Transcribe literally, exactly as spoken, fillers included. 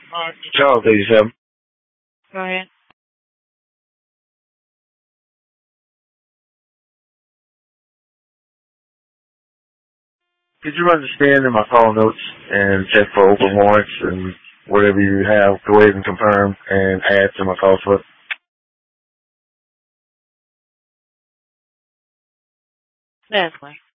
Charles, eighty-seven. Go ahead. Could you understand in my call notes and check for open warrants and whatever you have, go ahead and confirm and add to my call slip? Definitely.